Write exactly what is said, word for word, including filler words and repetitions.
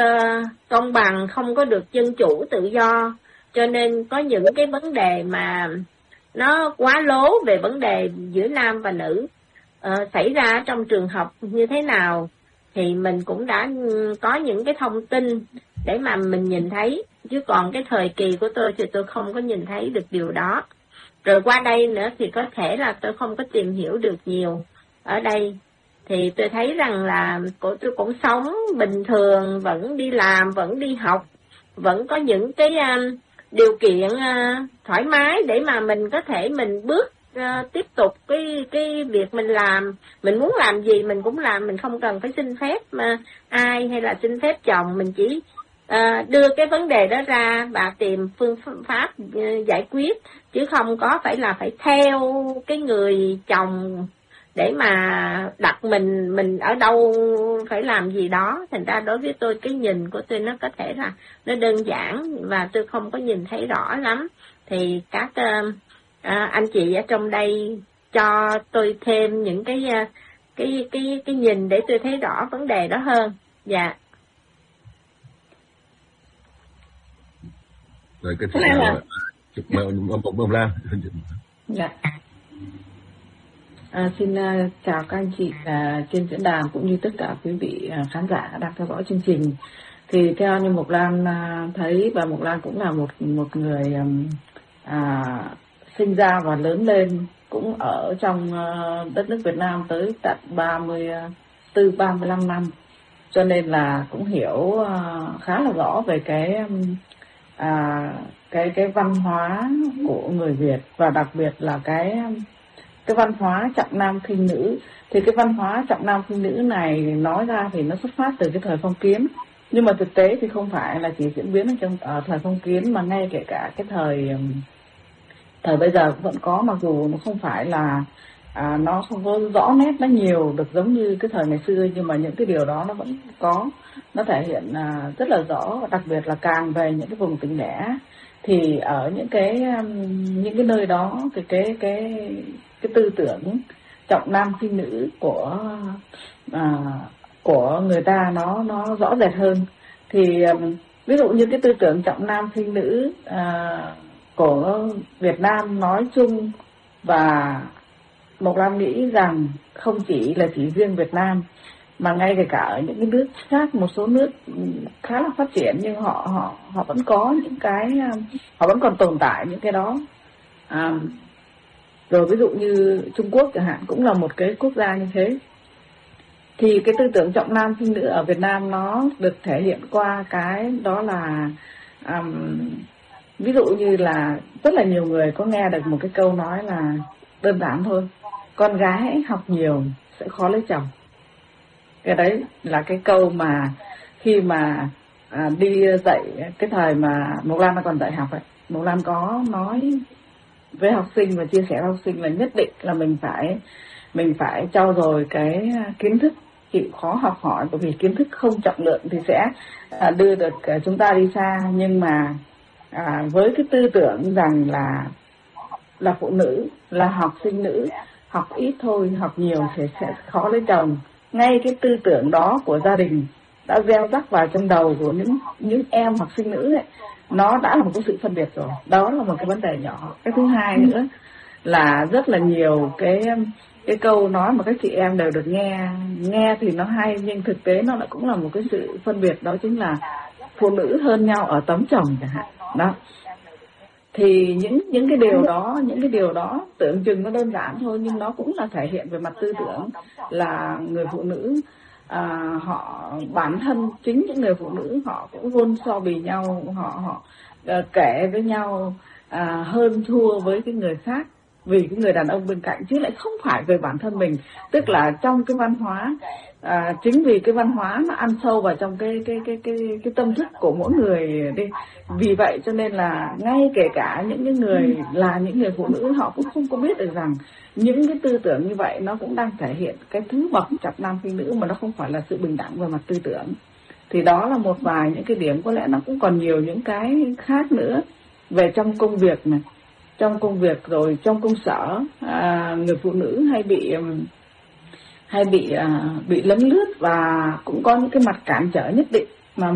uh, công bằng, không có được dân chủ tự do, cho nên có những cái vấn đề mà nó quá lố về vấn đề giữa nam và nữ uh, xảy ra trong trường học như thế nào thì mình cũng đã có những cái thông tin để mà mình nhìn thấy, chứ còn cái thời kỳ của tôi thì tôi không có nhìn thấy được điều đó. Rồi qua đây nữa thì có thể là tôi không có tìm hiểu được nhiều ở đây, thì tôi thấy rằng là tôi cũng sống bình thường, vẫn đi làm, vẫn đi học, vẫn có những cái uh, điều kiện uh, thoải mái để mà mình có thể mình bước uh, tiếp tục cái cái việc mình làm. Mình muốn làm gì mình cũng làm, mình không cần phải xin phép mà ai hay là xin phép chồng, mình chỉ uh, đưa cái vấn đề đó ra và tìm phương pháp uh, giải quyết, chứ không có phải là phải theo cái người chồng để mà đặt mình mình ở đâu phải làm gì đó. Thành ra đối với tôi, cái nhìn của tôi nó có thể là nó đơn giản và tôi không có nhìn thấy rõ lắm. Thì các uh, à, anh chị ở trong đây cho tôi thêm những cái uh, cái cái cái nhìn để tôi thấy rõ vấn đề đó hơn. Dạ. Rồi cái thứ là chúc mừng ông ông Lam. Dạ. À, xin uh, chào các anh chị uh, trên diễn đàn cũng như tất cả quý vị uh, khán giả đang theo dõi chương trình. Thì theo như Mộc Lan uh, thấy, và Mộc Lan cũng là một một người um, uh, sinh ra và lớn lên cũng ở trong uh, đất nước Việt Nam tới tận ba mươi tư ba mươi lăm năm, cho nên là cũng hiểu uh, khá là rõ về cái um, uh, cái cái văn hóa của người Việt, và đặc biệt là cái um, cái văn hóa trọng nam khinh nữ. Thì cái văn hóa trọng nam khinh nữ này nói ra thì nó xuất phát từ cái thời phong kiến, nhưng mà thực tế thì không phải là chỉ diễn biến ở trong ở thời phong kiến, mà ngay kể cả cái thời thời bây giờ cũng vẫn có, mặc dù nó không phải là à, nó không có rõ nét, nó nhiều được giống như cái thời ngày xưa, nhưng mà những cái điều đó nó vẫn có, nó thể hiện à, rất là rõ. Đặc biệt là càng về những cái vùng tỉnh lẻ thì ở những cái những cái nơi đó thì cái cái cái tư tưởng trọng nam khinh nữ của à, của người ta nó nó rõ rệt hơn. Thì ví dụ như cái tư tưởng trọng nam khinh nữ à, của Việt Nam nói chung, và Mộc Lan nghĩ rằng không chỉ là chỉ riêng Việt Nam, mà ngay kể cả ở những cái nước khác, một số nước khá là phát triển nhưng họ họ họ vẫn có những cái, họ vẫn còn tồn tại những cái đó. À, rồi ví dụ như Trung Quốc chẳng hạn, cũng là một cái quốc gia như thế. Thì cái tư tưởng trọng nam khinh nữ ở Việt Nam nó được thể hiện qua cái đó là um, ví dụ như là rất là nhiều người có nghe được một cái câu nói là đơn giản thôi: con gái học nhiều sẽ khó lấy chồng. Cái đấy là cái câu mà khi mà à, đi dạy cái thời mà Mộc Lan còn dạy học ấy, Mộc Lan có nói với học sinh và chia sẻ với học sinh là nhất định là mình phải mình phải trau dồi cái kiến thức, chịu khó học hỏi, bởi vì kiến thức không trọng lượng thì sẽ à, đưa được chúng ta đi xa. Nhưng mà à, với cái tư tưởng rằng là là phụ nữ, là học sinh nữ, học ít thôi, học nhiều thì sẽ khó lấy chồng. Ngay cái tư tưởng đó của gia đình đã gieo rắc vào trong đầu của những những em học sinh nữ ấy, nó đã là một cái sự phân biệt rồi. Đó là một cái vấn đề nhỏ. Cái thứ hai nữa là rất là nhiều cái cái câu nói mà các chị em đều được nghe nghe thì nó hay, nhưng thực tế nó lại cũng là một cái sự phân biệt, đó chính là phụ nữ hơn nhau ở tấm chồng chẳng hạn. Đó. Thì những những cái điều đó, những cái điều đó tưởng chừng nó đơn giản thôi, nhưng nó cũng là thể hiện về mặt tư tưởng là người phụ nữ à, họ bản thân chính những người phụ nữ họ cũng luôn so bì nhau, họ họ à, kể với nhau à, hơn thua với cái người khác vì cái người đàn ông bên cạnh, chứ lại không phải về bản thân mình. Tức là trong cái văn hóa à, chính vì cái văn hóa nó ăn sâu vào trong cái cái cái cái cái tâm thức của mỗi người đi, vì vậy cho nên là ngay kể cả những cái người là những người phụ nữ họ cũng không có biết được rằng những cái tư tưởng như vậy nó cũng đang thể hiện cái thứ bậc trọng nam khinh nữ, mà nó không phải là sự bình đẳng về mặt tư tưởng. Thì đó là một vài những cái điểm, có lẽ nó cũng còn nhiều những cái khác nữa về trong công việc này, trong công việc rồi trong công sở à, người phụ nữ hay bị hay bị à, bị lấn lướt và cũng có những cái mặt cản trở nhất định